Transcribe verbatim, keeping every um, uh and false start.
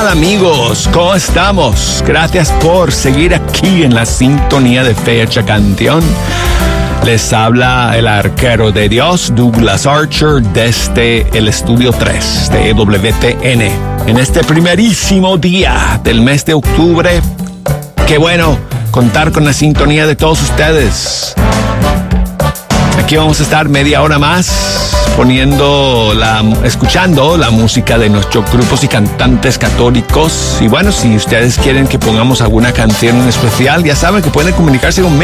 tal, amigos? ¿Cómo estamos? Gracias por seguir aquí en la sintonía de Fecha Canción. Les habla el arquero de Dios, Douglas Archer, desde el Estudio tres de W T N. En este primerísimo día del mes de octubre, qué bueno contar con la sintonía de todos ustedes. Aquí vamos a estar media hora más poniendo la, escuchando la música de nuestros grupos y cantantes católicos. Y bueno, si ustedes quieren que pongamos alguna canción en especial, ya saben que pueden comunicarse conmigo